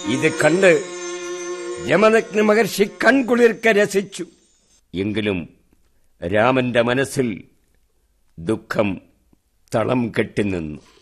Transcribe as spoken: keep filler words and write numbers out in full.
ഇത് കണ്ട് യമദഗ്നി മഹർഷി കൺകുളിർക്ക രസിച്ചു. എങ്കിലും രാമന്റെ മനസ്സിൽ ദുഃഖം തളം കെട്ടിനിന്നു.